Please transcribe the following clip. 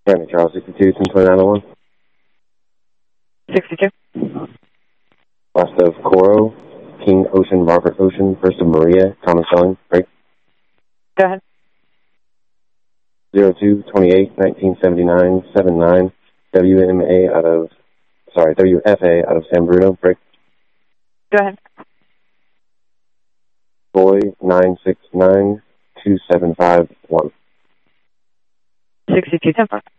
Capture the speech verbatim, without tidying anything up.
Brandon Charles, sixty-two, ten twenty-nine oh one. sixty-two. Last of Coro, King Ocean, Robert Ocean, first of Maria, common spelling, break. Go ahead. zero two twenty-eight nineteen seventy-nine seventy-nine W M A out of, sorry, W F A out of San Bruno, break. Go ahead. Boy nine six nine two seven five one. sixty-two, ten four.